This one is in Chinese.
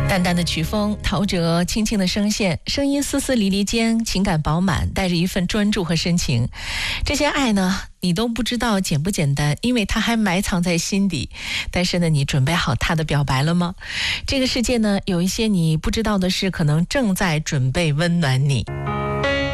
淡淡的曲风，陶喆轻轻的声线，声音丝丝离离间，情感饱满，带着一份专注和深情。这些爱呢，你都不知道简不简单，因为它还埋藏在心底。但是呢，你准备好它的表白了吗？这个世界呢，有一些你不知道的事，可能正在准备温暖你。